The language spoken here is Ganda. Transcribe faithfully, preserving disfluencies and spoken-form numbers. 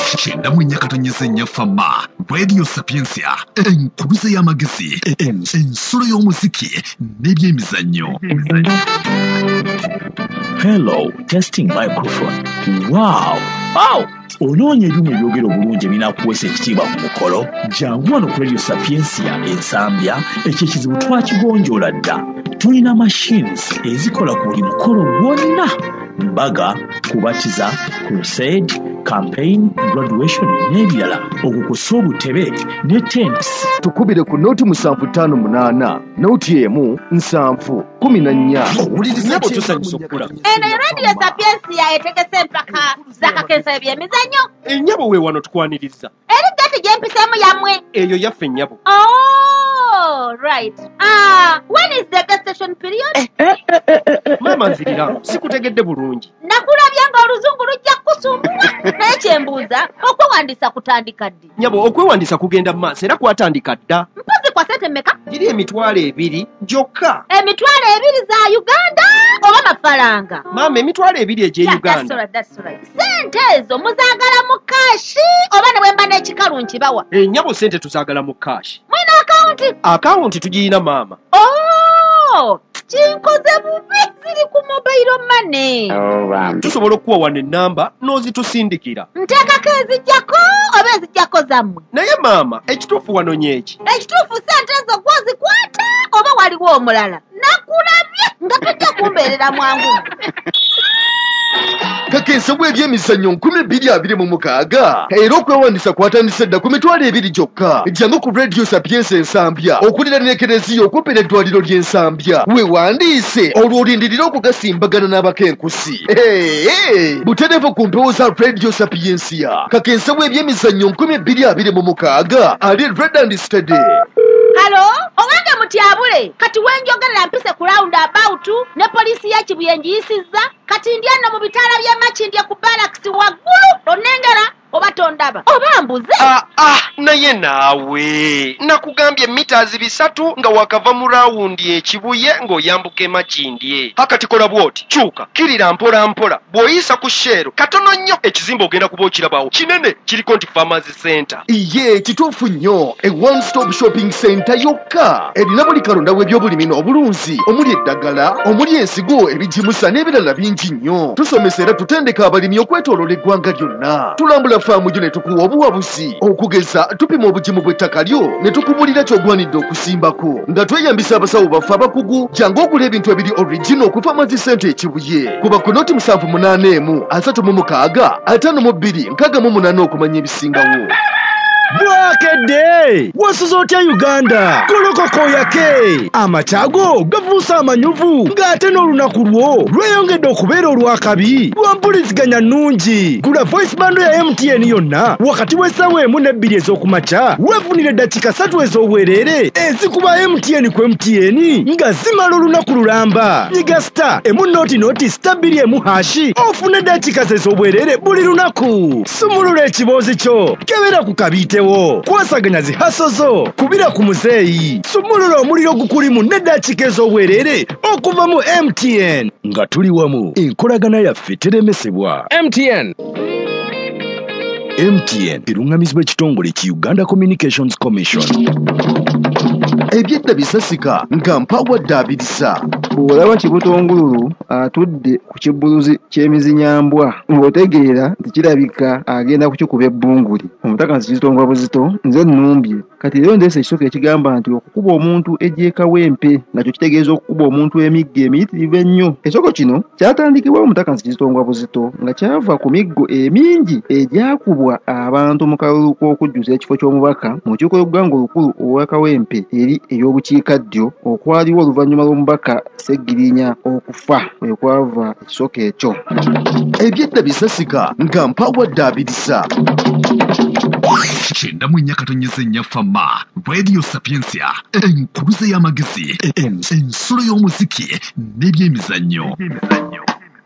Shenda mwenyaka tonyesenya fama Radio Sapiensia enkuruze y'amagezi ensolo y'omuziki n'ebyemizannyo. Hello, testing microphone. Wow. Wow. Ononye ebyuma ebyogera obulungi binakuwesa ekitiibwa ku mukolo. Jangu wano ku Radio Sapiensia ensambya ekyo ekizibu twakigonjoola dda. Tulina machines ezikola ku buli mukolo gwonna. Mbaga, kubatiza, crusade, campaign, graduation n'ebirala okukusa obutebe ne tents. Tukubire ku noti musanvu ttaano munaana noti emu nsanvu kumi na nnya. Owuliriza tusanyusukula. Eno Radio Sapiensia etegese empaka z'akakensa ebyemizannyo. Ennyabo we wano tukwaniriza. Eri gati gye mpisemu yammwe. Eyo yaffe ennyabo. Oh, right. Ah, when is the gestation period? Mama nzirira, sikutegedde bulungi. Nakulabye nga oluzungu lujja kusumbua. Naye kyembuuza, okwewandiisa kutandika ddi? Nyabo, okwewandiisa kugenda mu maaso era kwatandika dda. Mpozi kwa sente mmeka? Giri emitwalo ebiri gyokka. Emitwalo ebiri za Uganda oba mafaranga? Mama, emitwalo ebiri egye Yeah, Uganda. that's right, that's right. Sente ezo muzaagala mu kashi oba ne bwemba n'ekikalu nkibawa? Ennyabo sente tuzaagala mu kashi. Mwina akawunti? Akawunti tugiyina maama. Oh, kinkoze bubi ziri ku mobile money. Right. Tusobola okuwa wano ennamba n'ozitusindikira. Nteekako ezijjako oba ezijjako zammwe? Naye maama, ekituufu wano nyeki. Ekituufu sente ezo gwozikwata oba waliwo omulala? Nakulabye nga tojja kumbeerera mwangu. Kakensa bw'ebyemizannyo nkumi bbiri abiri mu mukaaga era okwewandiisa kwatandise dda ku mitwalo ebiri gyokka. Jangu ku Radio Sapiensia ensambya okulira n'ekereziya okumpi n'eddwaliro ly'ensambya. Weewandiise olwo olindirira okugasimbagana n'abakenkusi. Hey, butereevu ku mpewo za Radio Sapiensia. Kakensa bw'ebyemizannyo nkumi bbiri abiri mu mukaaga ali Red and Steady. Halo, owange mutyabule kati wenjogerera mpise ku round about ne poliisi ya Kibuye ngiyisizza kati ndi anno mu bitaala bya Makindye ku barracks waggulu onengera oba tondaba oba mbuze. Ah, ah, naye naawe nakugambye mitaazi bisatu nga wakava mu rawundi ekibuye ng'oyambuka e Makindye. Hakati kola bwoti kyuka kirira mpola mpola bw'oyisa ku sheero katono nnyo ekizimbe ogenda kuba okirabawo kinene kiriko nti Pharmacy Center. Iye kituufu nnyo e one stop shopping center yokka erina buli kalonda w'ebyobulimi n'obulunzi omuli eddagala omuli ensigo ebijimusa n'ebirala bingi nnyo. Tusomesa era tutendeka abalimi okwetooloola eggwanga lyonna. Tulambula faamu gyo ne tukuwa obuwabuzi okugeza tupima obugimu bw'ettaka lyo ne tukubulira ky'ogwanidde okusimbako nga tweyambisa abasawo baffe abakugu. Jangu ogula ebintu ebiri original ku Pharmacy Center ekibuye kuba ku noti musanvu munaana emu asatu mu mukaaga ataano mu bbiri nkaaga mu munaana okumanya ebisingawo. Bwakedde wasuza otya Uganda kolokoko yake amatago gavuusa amanyuvu ng'ate n'olunaku lwo lweyongedde okubeera olwakabi lwampuliziganya nnungi. Gula voice bando ya M T N yonna wakati w'essaawa emu n'ebbiri ez'okumakya weefunire eddakiika ssatu ez'obwereere ezikuba M T N ku M T N nga zimala olunaku lulamba. Nyiga star emu nooti nooti star bbiri emu hashi ofune eddakiika ze ez'obwereere buli lunaku. Sumulula ekiboozi kyo kebera ku kabiite kwasaganya zihaso zo kubira ku muzeeyi. Sumulula omuliro gukulimu n'eddakiika ez'obwereere okuva mu M T N nga tuli wamu enkolagana yaffe teremesebwa. M T N M T N erungamizibwa ekitongole ki Uganda Communications Commission. Ebyedda bisasika nga mpawadde abirisa. Olaba Kibutongululu atudde ku kibbuluzi ky'emizinyambwa ng'otegeera nti kirabika agenda kukikuba ebbunguli. Omutaka Kizito Buzito nze nnumbye kati leero ndeese ekisooka ekigamba nti okukuba omuntu egy'ekawempe nakyo kitegeeza okukuba omuntu emiggo emiyitirivu ennyo. Ekisoko kino kyatandikibwa Omutaka Kizito Buzito nga kyava ku miggo emingi egyakubwa abantu mu kalulu k'okujjuza ekifo ky'omubaka mu lukiiko lw'eggwanga olukulu olw'akawempe eri ey'obukiikaddyo okwaliwo oluvannyuma lw'omubaka Ssegirinya okufa bwe kwava ekisooka ekyo. Ebyedda bisasika nga mpawadde abirisa. Shenda mwenyaka tonyesenya fama Radio Sapiensia enkuruze y'amagezi ensolo y'omuziki n'ebyemizannyo.